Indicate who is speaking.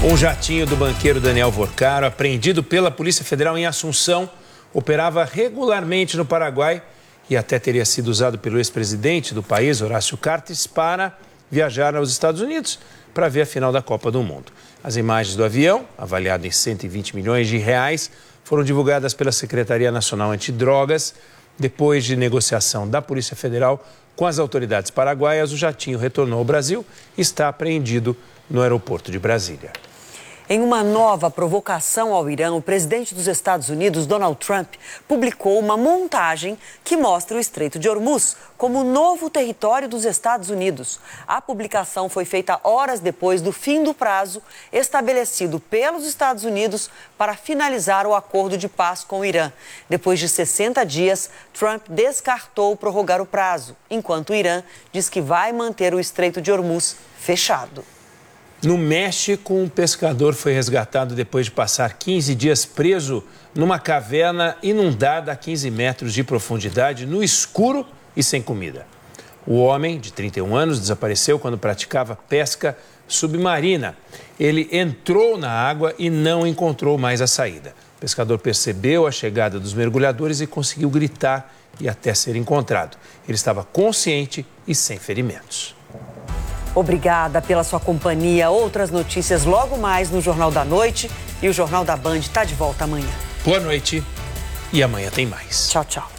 Speaker 1: Um jatinho do banqueiro Daniel Vorcaro, apreendido pela Polícia Federal em Assunção, operava regularmente no Paraguai e até teria sido usado pelo ex-presidente do país, Horácio Cartes, para viajar aos Estados Unidos para ver a final da Copa do Mundo. As imagens do avião, avaliado em 120 milhões de reais, foram divulgadas pela Secretaria Nacional Antidrogas. Depois de negociação da Polícia Federal com as autoridades paraguaias, o jatinho retornou ao Brasil e está apreendido no aeroporto de Brasília.
Speaker 2: Em uma nova provocação ao Irã, o presidente dos Estados Unidos, Donald Trump, publicou uma montagem que mostra o Estreito de Hormuz como novo território dos Estados Unidos. A publicação foi feita horas depois do fim do prazo estabelecido pelos Estados Unidos para finalizar o acordo de paz com o Irã. Depois de 60 dias, Trump descartou prorrogar o prazo, enquanto o Irã diz que vai manter o Estreito de Hormuz fechado.
Speaker 1: No México, um pescador foi resgatado depois de passar 15 dias preso numa caverna inundada a 15 metros de profundidade, no escuro e sem comida. O homem, de 31 anos, desapareceu quando praticava pesca submarina. Ele entrou na água e não encontrou mais a saída. O pescador percebeu a chegada dos mergulhadores e conseguiu gritar e até ser encontrado. Ele estava consciente e sem ferimentos.
Speaker 2: Obrigada pela sua companhia. Outras notícias logo mais no Jornal da Noite. E o Jornal da Band está de volta amanhã.
Speaker 1: Boa noite e amanhã tem mais.
Speaker 2: Tchau, tchau.